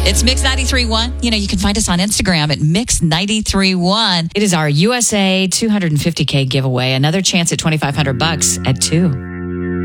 It's Mix 93.1. You can find us on Instagram at Mix 93.1. It is our USA 250K giveaway. Another chance at $2,500 at 2.